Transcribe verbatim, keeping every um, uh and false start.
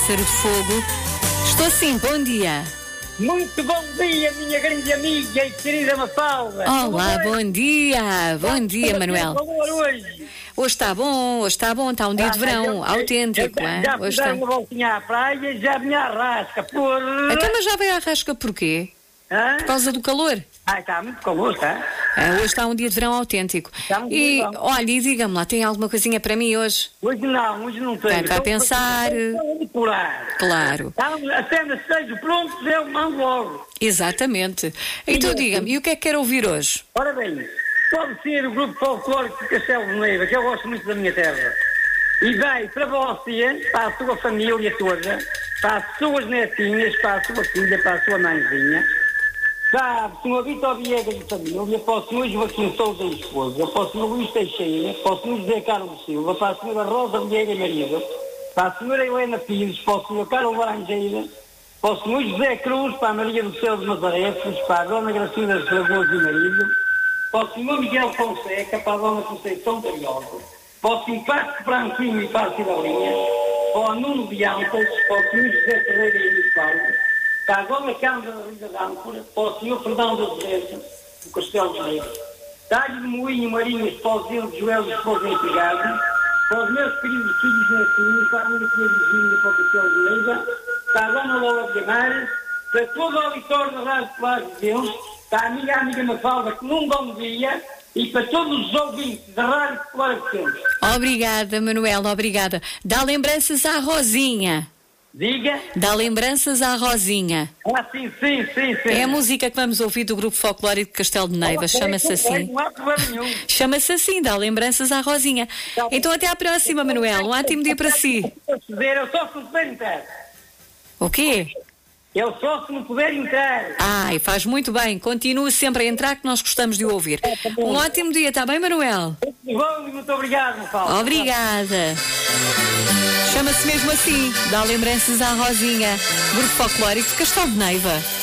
Pássaro de Fogo. Estou sim, bom dia. Muito bom dia, minha grande amiga e querida Mafalda. Olá, bom dia. Bom dia, Manuel. Hoje. Hoje está bom, hoje está bom, está um dia de verão, autêntico. Já, hein? já Hoje fui está... dar uma voltinha à praia, já me arrasca por... Então, mas já veio à rasca porquê? Hã? Por causa do calor. Ai, está muito calor, está? Ah, hoje está um dia de verão autêntico. Está muito E, bom. olha, e diga-me lá, tem alguma coisinha para mim hoje? Hoje não, hoje não tenho. Vai cá pensar. Manipular. Claro, Apenas esteja pronto, eu mando logo. exatamente. Então diga-me, e o que é que quer ouvir hoje? Ora bem, pode ser o grupo folclórico de Castelo de Neiva, que eu gosto muito da minha terra. E vai para você, para a sua família toda, para as suas netinhas, para a sua filha, para a sua mãezinha, para o senhor Vitor Viegas de família, para o senhor Joaquim Sousa e esposa, para o senhor Luís Teixeira, para o senhor José Carlos Silva, para a senhora Rosa Vieira e marido, para a senhora Helena Pires, para o senhor Carlos Laranjeira, para o senhor José Cruz, para a Maria do Céu de Mazaretes, para a dona Gracina de Fragoso e marido, para o senhor Miguel Fonseca, para a dona Conceição Carioca, para o simpático Branquinho e para a Cidalinha, para o Nuno de Antas, para o senhor José Ferreira e Luís Paulo, para a dona Cândida da Liga da Âncora, para o senhor Fernando Azevedo, do Castelo de Neiva, Talho de Moinho Marinhas, para o senhor Joel de Esposa Empregado, para os meus queridos filhos netinhos, para a minha filha Virgínia, para o Castelo de Neiva, para a dona Lola de Amares, para todo o auditório da Rádio Pelago de Deus, para a minha amiga Mafalda, que num bom dia, e para todos os ouvintes da Rádio Pelago de Deus. Obrigada, Manuel, obrigada. Dá lembranças à Rosinha. Diga. Dá lembranças à Rosinha. Ah, sim, sim, sim, sim. É a música que vamos ouvir do grupo folclórico de Castelo de Neiva. Chama-se assim. Não há problema nenhum. Chama-se assim, dá lembranças à Rosinha. Então até à próxima, Manuel. Um ótimo dia para si. Eu só se não puder entrar. O quê? Eu só se não puder entrar. Ai, faz muito bem. Continue sempre a entrar que nós gostamos de o ouvir. Um ótimo dia, está bem, Manuel? Bom, muito obrigado, Paulo. Obrigada. Chama-se mesmo assim, dá lembranças à Rosinha. Grupo folclórico de Castelo de Neiva.